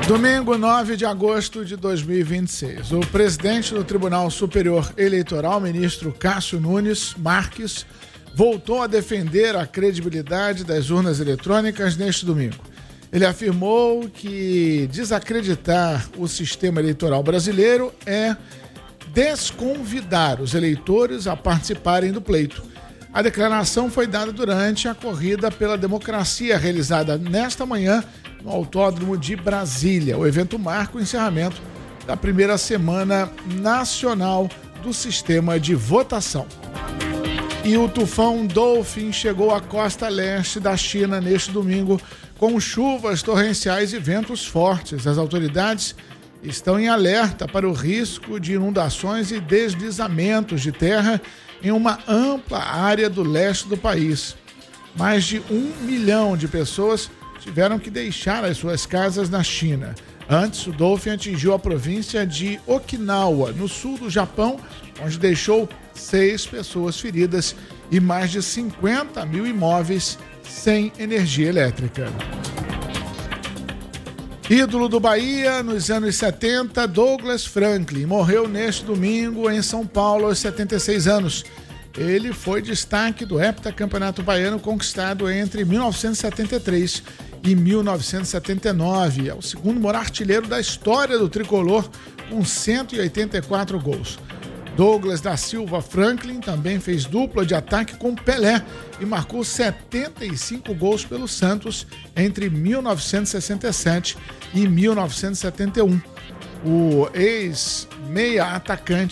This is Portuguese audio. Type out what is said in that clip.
Domingo, 9 de agosto de 2026. O presidente do Tribunal Superior Eleitoral, ministro Cássio Nunes Marques, voltou a defender a credibilidade das urnas eletrônicas neste domingo. Ele afirmou que desacreditar o sistema eleitoral brasileiro é desconvidar os eleitores a participarem do pleito. A declaração foi dada durante a Corrida pela Democracia, realizada nesta manhã no Autódromo de Brasília. O evento marca o encerramento da primeira semana nacional do sistema de votação. E o tufão Dolphin chegou à costa leste da China neste domingo com chuvas torrenciais e ventos fortes. As autoridades estão em alerta para o risco de inundações e deslizamentos de terra em uma ampla área do leste do país. Mais de 1 milhão de pessoas tiveram que deixar as suas casas na China. Antes, o Dolphin atingiu a província de Okinawa, no sul do Japão, onde deixou 6 pessoas feridas e mais de 50 mil imóveis sem energia elétrica. Ídolo do Bahia, nos anos 70, Douglas Franklin morreu neste domingo em São Paulo aos 76 anos. Ele foi destaque do heptacampeonato baiano conquistado entre 1973 e 1979. É o segundo maior artilheiro da história do tricolor, com 184 gols. Douglas da Silva Franklin também fez dupla de ataque com Pelé e marcou 75 gols pelo Santos entre 1967 e 1971. O ex-meia atacante